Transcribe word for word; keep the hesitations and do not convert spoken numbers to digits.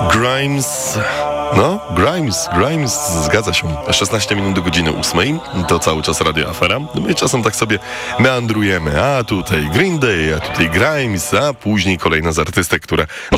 Grimes, no, Grimes, Grimes, zgadza się. szesnaście minut do godziny ósmej, to cały czas Radio Afera. My czasem tak sobie meandrujemy, a tutaj Green Day, a tutaj Grimes, a później kolejna z artystek, które